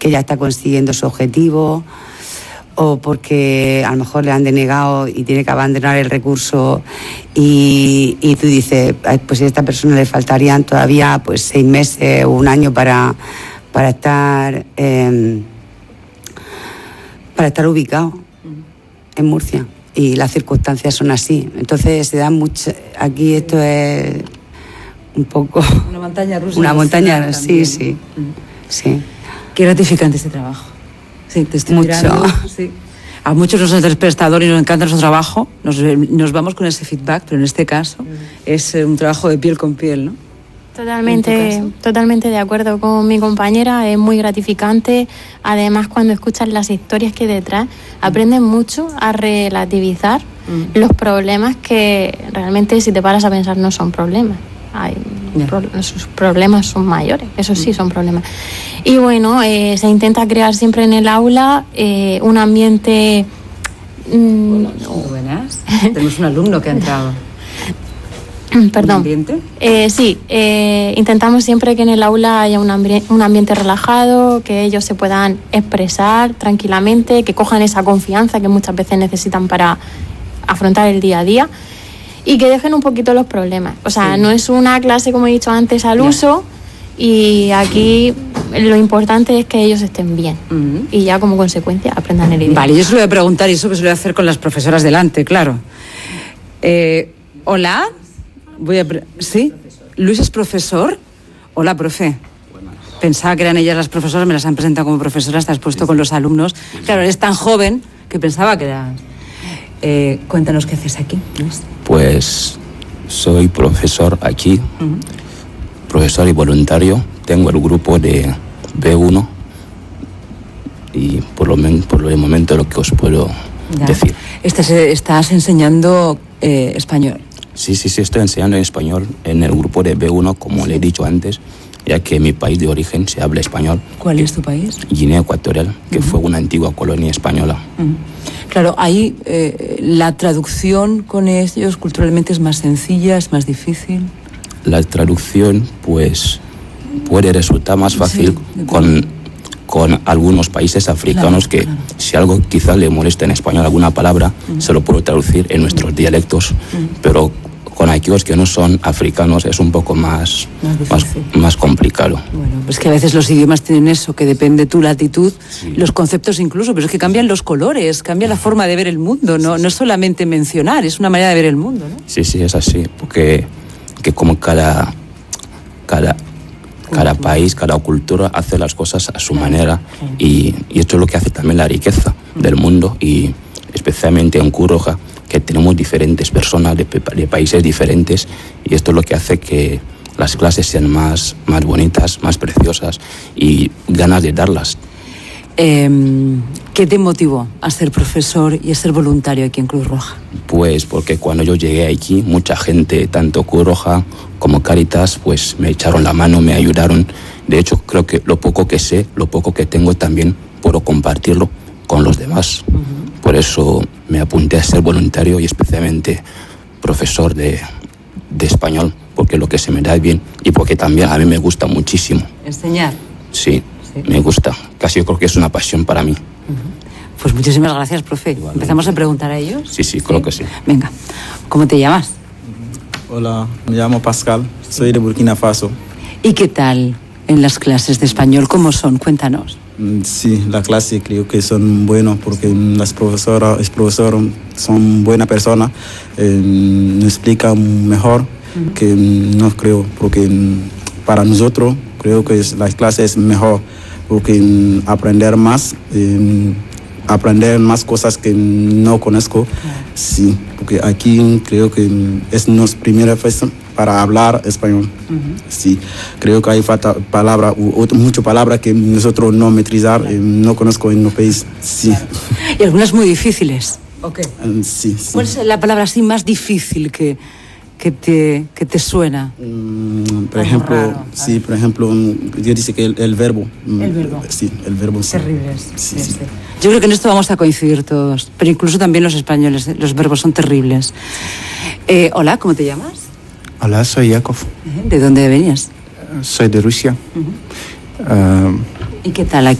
porque ya está consiguiendo su objetivo, o porque a lo mejor le han denegado y tiene que abandonar el recurso, y tú dices, pues a esta persona le faltarían todavía pues 6 meses o un año para estar ubicado en Murcia, y las circunstancias son así. Entonces se da mucho, aquí esto es un poco una montaña rusa. Una montaña, sí. Qué gratificante este trabajo. Sí, te estoy mucho. Mirando, sí. A muchos nos es prestador y nos encanta nuestro trabajo, nos vamos con ese feedback, pero en este caso es un trabajo de piel con piel, ¿no? Totalmente de acuerdo con mi compañera, es muy gratificante. Además, cuando escuchas las historias que hay detrás, aprendes mucho a relativizar los problemas que realmente, si te paras a pensar, no son problemas. Sus problemas son mayores, eso sí son problemas. Y bueno, se intenta crear siempre en el aula un ambiente... Buenas. Tenemos un alumno que ha entrado. Perdón. Sí, intentamos siempre que en el aula haya un ambiente relajado, que ellos se puedan expresar tranquilamente, que cojan esa confianza que muchas veces necesitan para afrontar el día a día, y que dejen un poquito los problemas. O sea, no es una clase, como he dicho antes, al uso, y aquí lo importante es que ellos estén bien y ya como consecuencia aprendan el idioma. Vale, yo se lo voy a preguntar, y eso que se lo voy a hacer con las profesoras delante, claro. Hola. ¿Sí? ¿Luis es profesor? Hola, profe. Pensaba que eran ellas las profesoras, me las han presentado como profesoras, te has puesto con los alumnos. Claro, eres tan joven que pensaba que eras... cuéntanos qué haces aquí, Luis. Pues soy profesor aquí, profesor y voluntario. Tengo el grupo de B1 y por el momento lo que os puedo decir. ¿Estás enseñando español? Sí, estoy enseñando en español en el grupo de B1, como le he dicho antes, ya que en mi país de origen se habla español. ¿Cuál es tu país? Guinea Ecuatorial, que fue una antigua colonia española. Claro, ahí la traducción con ellos culturalmente es más sencilla, es más difícil. La traducción, pues, puede resultar más fácil con algunos países africanos, si algo quizás le molesta en español, alguna palabra, se lo puedo traducir en nuestros dialectos, pero con aquellos que no son africanos es un poco más complicado. Bueno, pues que a veces los idiomas tienen eso, que depende tu latitud, los conceptos incluso, pero es que cambian los colores, cambia la forma de ver el mundo, no es solamente mencionar, es una manera de ver el mundo, ¿no? Sí, es así, porque que como cada país, cada cultura hace las cosas a su manera, y esto es lo que hace también la riqueza del mundo, y especialmente en Cruz Roja, que tenemos diferentes personas de países diferentes, y esto es lo que hace que las clases sean más bonitas, más preciosas, y ganas de darlas. ¿Qué te motivó a ser profesor y a ser voluntario aquí en Cruz Roja? Pues porque cuando yo llegué aquí, mucha gente, tanto Cruz Roja como Cáritas, pues me echaron la mano, me ayudaron. De hecho, creo que lo poco que sé, lo poco que tengo también puedo compartirlo con los demás. Por eso me apunté a ser voluntario y especialmente profesor de español, porque lo que se me da es bien, y porque también a mí me gusta muchísimo. ¿Enseñar? Sí. Me gusta. Casi yo creo que es una pasión para mí. Pues muchísimas gracias, profe. Igualmente. ¿Empezamos a preguntar a ellos? Sí, creo que sí. Venga. ¿Cómo te llamas? Hola, me llamo Pascal. Soy de Burkina Faso. ¿Y qué tal en las clases de español? ¿Cómo son? Cuéntanos. Sí, la clase creo que son buenos porque las profesoras son buenas personas. Nos explican mejor que no creo, porque para nosotros creo que las clases es mejor, porque aprender más cosas que no conozco. Sí, porque aquí creo que es nuestra primera vez para hablar español. Sí, creo que hay falta palabra muchas palabras que nosotros no metrizar, no conozco en el país. Sí. Y algunas muy difíciles. Okay. Sí. ¿Cuál es la palabra así más difícil que te suena? Por ejemplo, yo dice que el verbo. El verbo. Sí, el verbo. Sí. Terribles. Sí. Yo creo que en esto vamos a coincidir todos, pero incluso también los españoles, los verbos son terribles. Hola, ¿cómo te llamas? Hola, soy Yakov. ¿De dónde venías? Soy de Rusia. ¿Y qué tal aquí?